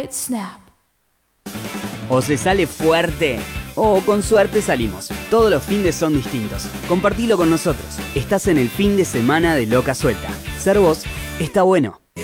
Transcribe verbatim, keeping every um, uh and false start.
Snap. O se sale fuerte, o con suerte salimos. Todos los findes son distintos. Compartilo con nosotros. Estás en el fin de semana de Loca Suelta. Ser vos está bueno.